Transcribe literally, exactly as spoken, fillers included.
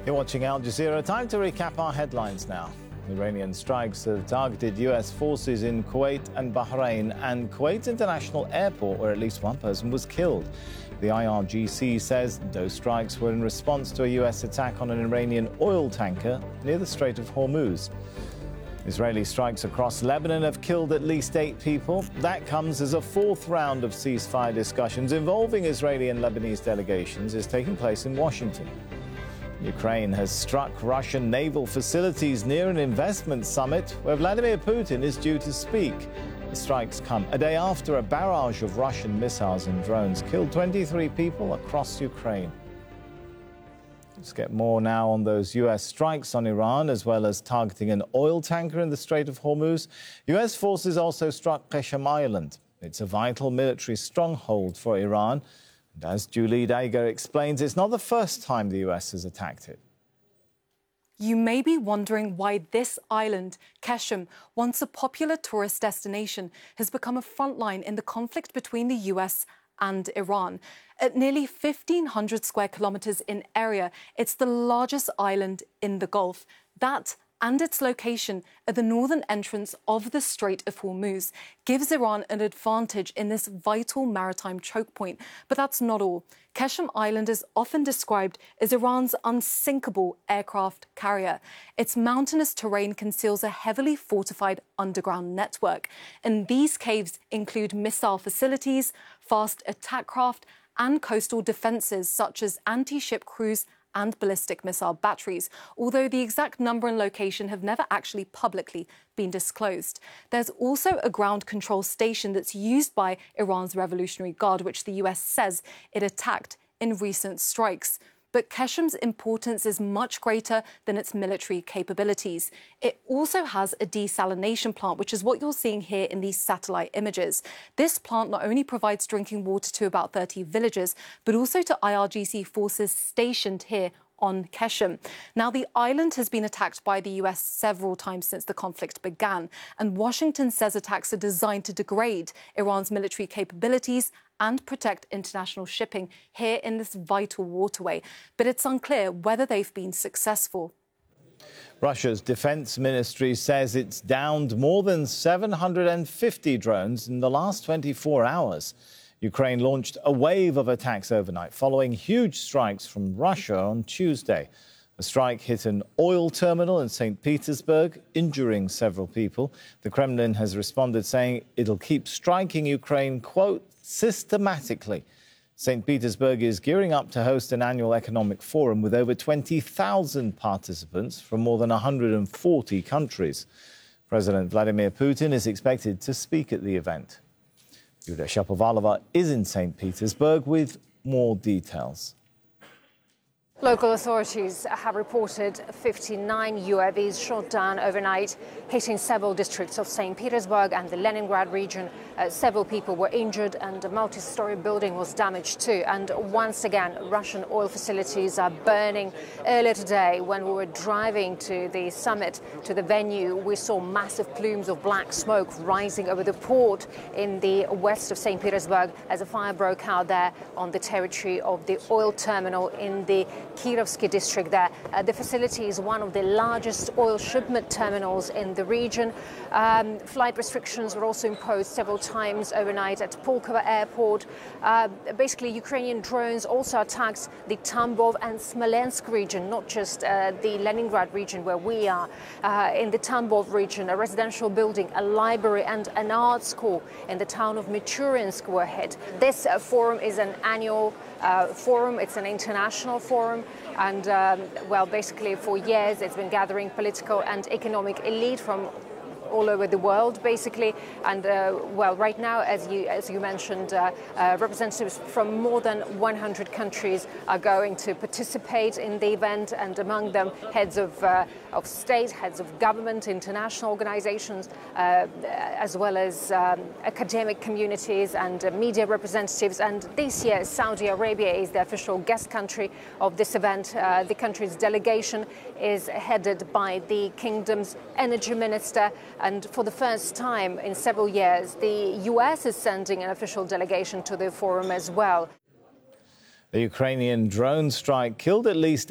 You're watching Al Jazeera. Time to recap our headlines now. Iranian strikes have targeted U S forces in Kuwait and Bahrain and Kuwait's international airport, where at least one person was killed. The I R G C says those strikes were in response to a U S attack on an Iranian oil tanker near the Strait of Hormuz. Israeli strikes across Lebanon have killed at least eight people. That comes as a fourth round of ceasefire discussions involving Israeli and Lebanese delegations is taking place in Washington. Ukraine has struck Russian naval facilities near an investment summit where Vladimir Putin is due to speak. The strikes come a day after a barrage of Russian missiles and drones killed twenty-three people across Ukraine. Let's get more now on those U S strikes on Iran, as well as targeting an oil tanker in the Strait of Hormuz. U S forces also struck Qeshm Island. It's a vital military stronghold for Iran. And as Julie Daiger explains, it's not the first time the U S has attacked it. You may be wondering why this island, Qeshm, once a popular tourist destination, has become a frontline in the conflict between the U S and Iran. At nearly fifteen hundred square kilometres in area, it's the largest island in the Gulf. That and its location at the northern entrance of the Strait of Hormuz gives Iran an advantage in this vital maritime choke point. But that's not all. Qeshm Island is often described as Iran's unsinkable aircraft carrier. Its mountainous terrain conceals a heavily fortified underground network. And these caves include missile facilities, fast attack craft, and coastal defences such as anti-ship cruise and ballistic missile batteries, although the exact number and location have never actually publicly been disclosed. There's also a ground control station that's used by Iran's Revolutionary Guard, which the U S says it attacked in recent strikes. But Qeshm's importance is much greater than its military capabilities. It also has a desalination plant, which is what you're seeing here in these satellite images. This plant not only provides drinking water to about thirty villages, but also to I R G C forces stationed here on Qeshm. Now, the island has been attacked by the U S several times since the conflict began, and Washington says attacks are designed to degrade Iran's military capabilities and protect international shipping here in this vital waterway. But it's unclear whether they've been successful. Russia's defense ministry says it's downed more than seven hundred fifty drones in the last twenty-four hours. Ukraine launched a wave of attacks overnight following huge strikes from Russia on Tuesday. A strike hit an oil terminal in Saint Petersburg, injuring several people. The Kremlin has responded saying it'll keep striking Ukraine, quote, systematically. Saint Petersburg is gearing up to host an annual economic forum with over twenty thousand participants from more than one hundred forty countries. President Vladimir Putin is expected to speak at the event. Yulia Shapovalova is in Saint Petersburg with more details. Local authorities have reported fifty-nine U A Vs shot down overnight, hitting several districts of Saint Petersburg and the Leningrad region. Uh, several people were injured and a multi-story building was damaged too. And once again, Russian oil facilities are burning. Earlier today, when we were driving to the summit, to the venue, we saw massive plumes of black smoke rising over the port in the west of Saint Petersburg as a fire broke out there on the territory of the oil terminal in the Kirovsky district there. Uh, the facility is one of the largest oil shipment terminals in the region. Um, flight restrictions were also imposed several times overnight at Pulkovo airport. Uh, basically, Ukrainian drones also attacked the Tambov and Smolensk region, not just uh, the Leningrad region where we are. Uh, in the Tambov region, a residential building, a library and an art school in the town of Michurinsk were hit. This uh, forum is an annual Uh, forum. It's an international forum, and um, well, basically for years it's been gathering political and economic elite from all over the world, basically. And uh, well, right now, as you as you mentioned, uh, uh, representatives from more than one hundred countries are going to participate in the event, and among them heads of uh, of state, heads of government, international organizations, uh, as well as um, academic communities and uh, media representatives. And this year, Saudi Arabia is the official guest country of this event. Uh, the country's delegation is headed by the kingdom's energy minister. And for the first time in several years, the U S is sending an official delegation to the forum as well. The Ukrainian drone strike killed at least